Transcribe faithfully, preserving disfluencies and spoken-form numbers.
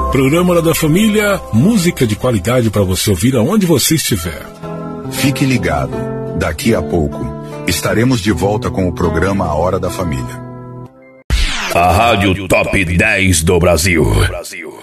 Programa Hora da Família, música de qualidade para você ouvir aonde você estiver. Fique ligado, daqui a pouco estaremos de volta com o programa A Hora da Família. A Rádio Top dez do Brasil.